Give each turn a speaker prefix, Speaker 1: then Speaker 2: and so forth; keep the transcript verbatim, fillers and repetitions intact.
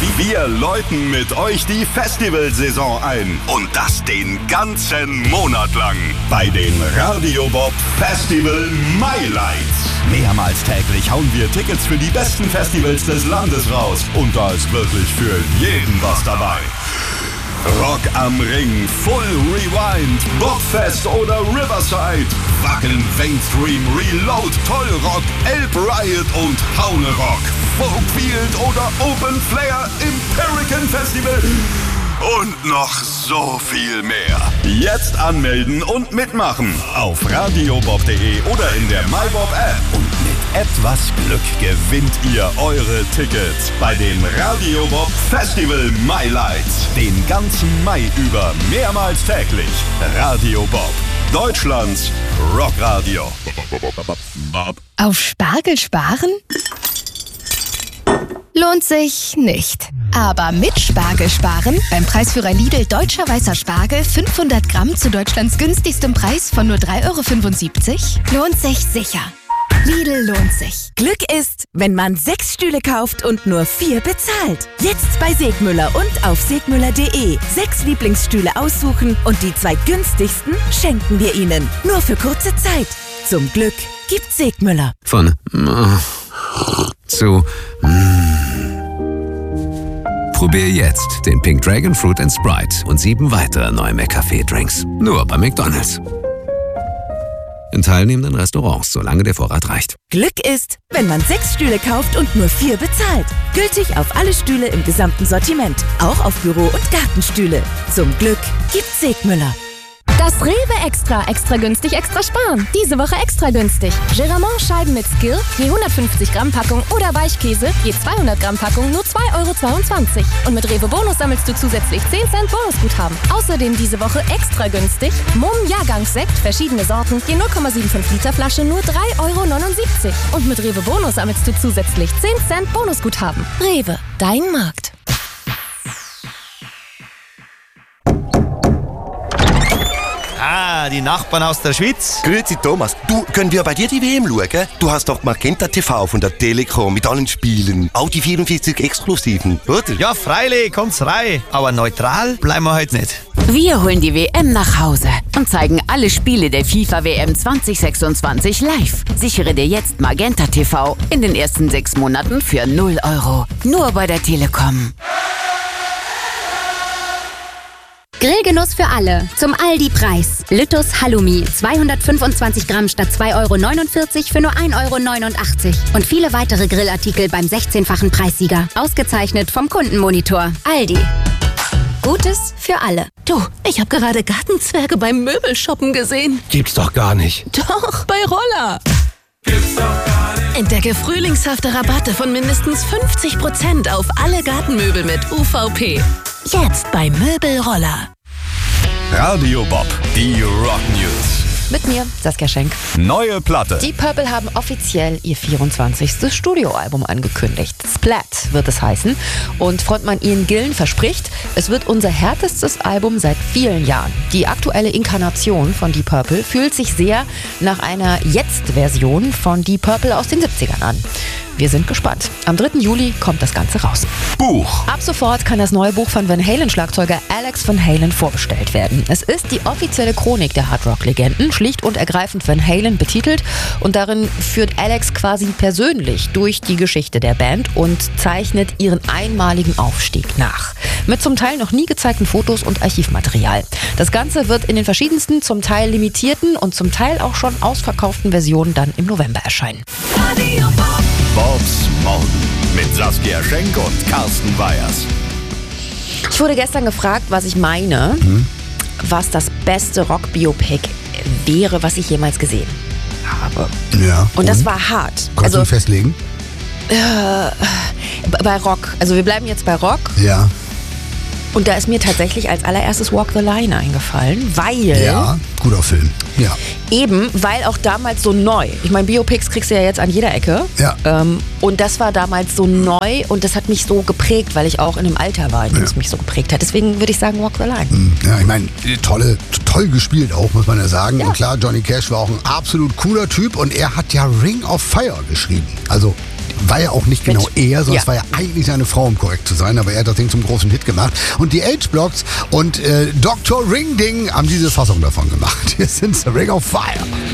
Speaker 1: Wir läuten mit euch die Festivalsaison ein. Und das den ganzen Monat lang. Bei den Radio Bob Festival Highlights. Mehrmals täglich hauen wir Tickets für die besten Festivals des Landes raus. Und da ist wirklich für jeden was dabei. Rock am Ring, Full Rewind, Bobfest oder Riverside, Wackeln, Mainstream, Reload, Tollrock, Elb Riot und Haune Rock, Folkfield oder Open Flair im Pelican Festival und noch so viel mehr. Jetzt anmelden und mitmachen auf radiobob punkt de oder in der MyBob App. Und mit etwas Glück gewinnt ihr eure Tickets bei den Radio Bob Festival Highlights. Den ganzen Mai über mehrmals täglich. Radio Bob, Deutschlands Rockradio.
Speaker 2: Auf Spargel sparen? Lohnt sich nicht. Aber mit Spargel sparen, beim Preisführer Lidl Deutscher Weißer Spargel fünfhundert Gramm zu Deutschlands günstigstem Preis von nur drei Euro fünfundsiebzig, lohnt sich sicher. Lidl lohnt sich.
Speaker 3: Glück ist, wenn man sechs Stühle kauft und nur vier bezahlt. Jetzt bei Segmüller und auf segmüller punkt de. Sechs Lieblingsstühle aussuchen und die zwei günstigsten schenken wir Ihnen. Nur für kurze Zeit. Zum Glück gibt Segmüller.
Speaker 4: Von mm, zu mm. Probier jetzt den Pink Dragon Fruit and Sprite und sieben weitere neue McCafé-Drinks. Nur bei McDonald's. In teilnehmenden Restaurants, solange der Vorrat reicht.
Speaker 3: Glück ist, wenn man sechs Stühle kauft und nur vier bezahlt. Gültig auf alle Stühle im gesamten Sortiment. Auch auf Büro- und Gartenstühle. Zum Glück gibt Segmüller.
Speaker 2: Das Rewe Extra, extra günstig, extra sparen. Diese Woche extra günstig. Geramont-Scheiben mit Skill, je hundertfünfzig Gramm Packung oder Weichkäse, je zweihundert Gramm Packung, nur zwei Euro zweiundzwanzig. Und mit Rewe Bonus sammelst du zusätzlich zehn Cent Bonusguthaben. Außerdem diese Woche extra günstig Mumm Jahrgangssekt, verschiedene Sorten, je null Komma fünfundsiebzig Liter Flasche, nur drei Euro neunundsiebzig. Und mit Rewe Bonus sammelst du zusätzlich zehn Cent Bonusguthaben. Rewe, dein Markt.
Speaker 5: Ah, die Nachbarn aus der Schweiz.
Speaker 6: Grüezi Thomas, du, können wir bei dir die W M schauen? Du hast doch Magenta T V von der Telekom mit allen Spielen. Auch die vierundvierzig Exklusiven, oder?
Speaker 5: Ja, freilich, kommt's rein. Aber neutral bleiben wir heute nicht.
Speaker 7: Wir holen die W M nach Hause und zeigen alle Spiele der FIFA W M zwanzig sechsundzwanzig live. Sichere dir jetzt Magenta T V in den ersten sechs Monaten für null Euro. Nur bei der Telekom.
Speaker 8: Grillgenuss für alle. Zum Aldi-Preis. Lüttus Halloumi. zweihundertfünfundzwanzig Gramm statt zwei Euro neunundvierzig für nur ein Euro neunundachtzig. Und viele weitere Grillartikel beim sechzehnfachen Preissieger. Ausgezeichnet vom Kundenmonitor. Aldi. Gutes für alle.
Speaker 9: Du, ich habe gerade Gartenzwerge beim Möbelshoppen gesehen.
Speaker 6: Gibt's doch gar nicht.
Speaker 9: Doch, bei Roller. Gibt's doch gar nicht. Entdecke frühlingshafte Rabatte von mindestens fünfzig Prozent auf alle Gartenmöbel mit U V P. Jetzt bei Möbelroller.
Speaker 1: Radio Bob, die Rock News.
Speaker 10: Mit mir, Saskia Schenk.
Speaker 1: Neue Platte.
Speaker 10: Die Purple haben offiziell ihr vierundzwanzigstes Studioalbum angekündigt. Splat wird es heißen. Und Frontmann Ian Gillan verspricht, es wird unser härtestes Album seit vielen Jahren. Die aktuelle Inkarnation von Deep Purple fühlt sich sehr nach einer Jetzt-Version von Deep Purple aus den siebzigern an. Wir sind gespannt. Am dritten Juli kommt das Ganze raus.
Speaker 1: Buch.
Speaker 10: Ab sofort kann das neue Buch von Van Halen-Schlagzeuger Alex Van Halen vorbestellt werden. Es ist die offizielle Chronik der Hardrock-Legenden, schlicht und ergreifend Van Halen betitelt. Und darin führt Alex quasi persönlich durch die Geschichte der Band und zeichnet ihren einmaligen Aufstieg nach. Mit zum Teil noch nie gezeigten Fotos und Archivmaterial. Das Ganze wird in den verschiedensten, zum Teil limitierten und zum Teil auch schon ausverkauften Versionen dann im November erscheinen.
Speaker 1: Radio Bob. Bobs Morgen mit Saskia Schenk und Carsten Weyers.
Speaker 10: Ich wurde gestern gefragt, was ich meine, hm? was das beste Rock-Biopic wäre, was ich jemals gesehen habe.
Speaker 11: Ja. Und,
Speaker 10: und das war hart.
Speaker 11: Kannst also, du festlegen?
Speaker 10: Äh, bei Rock. Also wir bleiben jetzt bei Rock.
Speaker 11: Ja.
Speaker 10: Und da ist mir tatsächlich als allererstes Walk the Line eingefallen, weil...
Speaker 11: Ja, guter Film, ja.
Speaker 10: Eben, weil auch damals so neu. Ich meine, Biopics kriegst du ja jetzt an jeder Ecke.
Speaker 11: Ja.
Speaker 10: Ähm, und das war damals so neu und das hat mich so geprägt, weil ich auch in einem Alter war, in dem ja. es mich so geprägt hat. Deswegen würde ich sagen Walk the Line.
Speaker 11: Ja, ich meine, tolle, toll gespielt auch, muss man ja sagen. Ja. Und klar, Johnny Cash war auch ein absolut cooler Typ und er hat ja Ring of Fire geschrieben. Also war ja auch nicht
Speaker 10: Mit.
Speaker 11: genau er, sondern
Speaker 10: Ja.
Speaker 11: es war ja eigentlich seine Frau, um korrekt zu sein, aber er hat das Ding zum großen Hit gemacht. Und die H-Blocks und äh, Doktor Ring Ding haben diese Fassung davon gemacht. Hier sind The Ring of Fire.